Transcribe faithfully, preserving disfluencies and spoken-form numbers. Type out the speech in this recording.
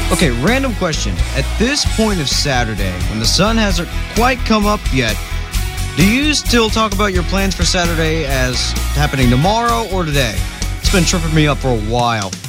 Okay, random question. At this point of Saturday, when the sun hasn't quite come up yet, do you still talk about your plans for Saturday as happening tomorrow or today? It's been tripping me up for a while.